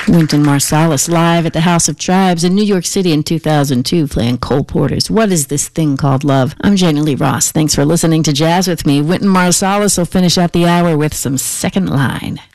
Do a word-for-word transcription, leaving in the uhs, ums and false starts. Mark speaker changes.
Speaker 1: Wynton Marsalis live at the House of Tribes in New York City in two thousand two playing Cole Porter's What Is This Thing Called Love? I'm Janie Lee Ross. Thanks for listening to Jazz with me. Wynton Marsalis will finish out the hour with some Second Line.